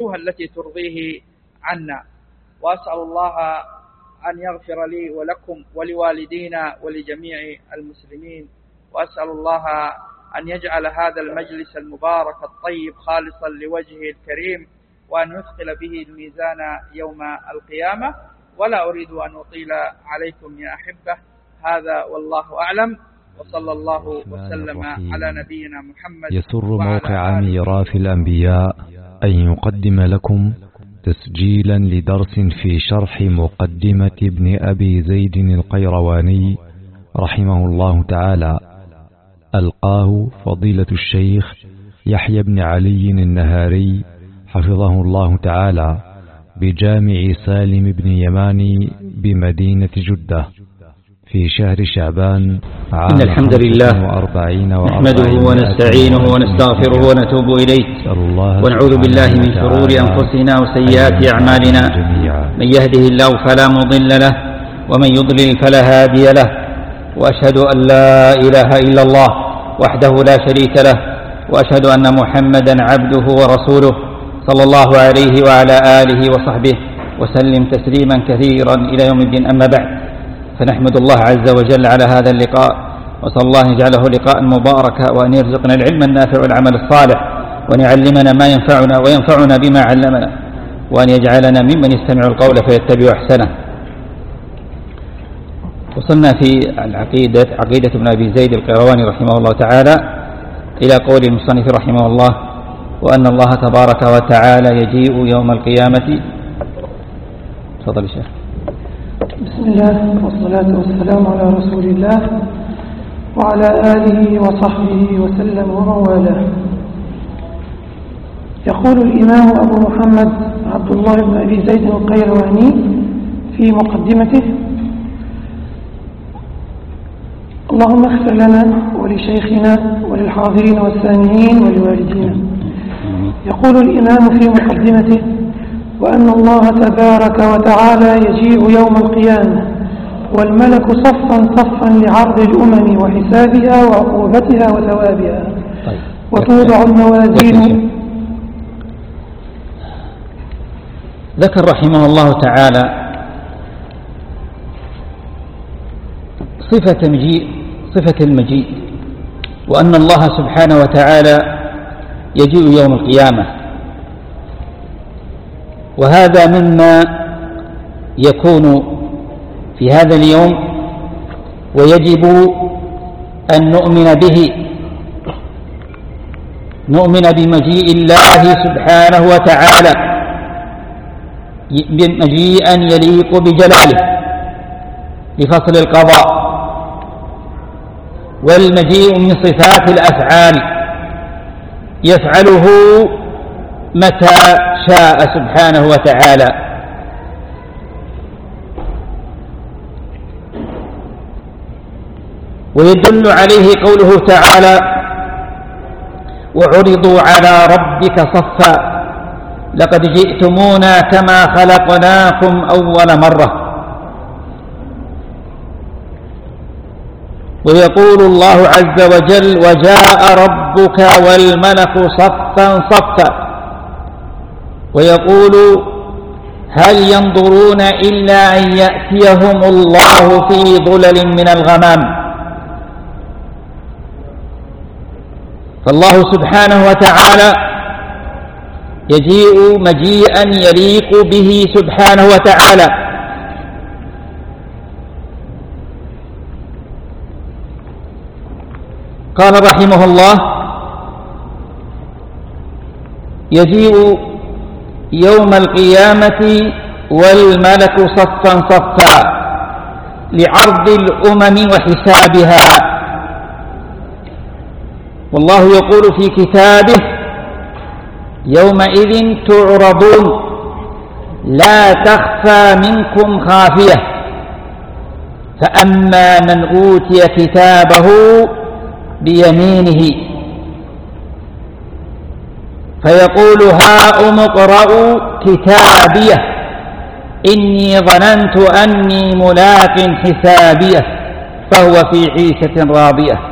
التي ترضيه عنا. وأسأل الله أن يغفر لي ولكم ولوالدينا ولجميع المسلمين، وأسأل الله أن يجعل هذا المجلس المبارك الطيب خالصا لوجهه الكريم، وأن يثقل به الميزان يوم القيامة. ولا أريد أن أطيل عليكم يا أحبة، هذا والله أعلم، وصلى الله وسلم على نبينا محمد. يسر موقع ميراث الأنبياء أن يقدم لكم تسجيلا لدرس في شرح مقدمة ابن أبي زيد القيرواني رحمه الله تعالى، ألقاه فضيلة الشيخ يحيى بن علي النهاري حفظه الله تعالى بجامع سالم بن يماني بمدينة جدة في شهر شعبان عام إن الحمد لله نحمده ونستعينه ونستغفره ونتوب إليه، ونعوذ بالله من شرور أنفسنا وسيئات أعمالنا. من يهده الله فلا مضل له، ومن يضلل فلا هادي له. وأشهد أن لا إله إلا الله وحده لا شريك له، وأشهد أن محمدا عبده ورسوله صلى الله عليه وعلى آله وصحبه وسلم تسليما كثيرا إلى يوم الدين. أما بعد، فنحمد الله عز وجل على هذا اللقاء، وصلى الله أن يجعله لقاء مباركا، وأن يرزقنا العلم النافع والعمل الصالح، وأن يعلمنا ما ينفعنا وينفعنا بما علمنا، وأن يجعلنا ممن يستمع القول فيتبع أحسنه. وصلنا في عقيدة ابن أبي زيد القيرواني رحمه الله تعالى إلى قول المصنف رحمه الله: وأن الله تبارك وتعالى يجيء يوم القيامة. تفضل يا شيخ. بسم الله والصلاة والسلام على رسول الله وعلى آله وصحبه وسلم ومن والاه. يقول الإمام أبو محمد عبد الله بن أبي زيد القيرواني في مقدمته: اللهم اغفر لنا ولشيخنا وللحاضرين والسامعين ولوالدينا. يقول الإمام في مقدمته: وأن الله تبارك وتعالى يجيء يوم القيامة والملك صفا صفا لعرض الأمم وحسابها وعقوبتها وثوابها، وتوضع الموازين. ذكر رحمه الله تعالى صفة المجيء، وأن الله سبحانه وتعالى يجيء يوم القيامة، وهذا مما يكون في هذا اليوم، ويجب أن نؤمن به، نؤمن بمجيء الله سبحانه وتعالى مجيئا يليق بجلاله لفصل القضاء، والمجيء من صفات الأفعال يفعله متى شاء سبحانه وتعالى. ويدل عليه قوله تعالى: وعرضوا على ربك صفا لقد جئتمونا كما خلقناكم أول مرة. ويقول الله عز وجل: وجاء ربك والملك صفا صفا. ويقول: هل ينظرون إلا أن يأتيهم الله في ظلل من الغمام. فالله سبحانه وتعالى يجيء مجيئا يليق به سبحانه وتعالى. قال رحمه الله: يجيء يوم القيامة والملك صفا صفا لعرض الأمم وحسابها. والله يقول في كتابه: يومئذ تعرضون لا تخفى منكم خافية، فأما من أوتي كتابه بيمينه فيقول: هاؤم اقرءوا كتابيه إني ظننت أني ملاق حسابيه فهو في عيشة راضية.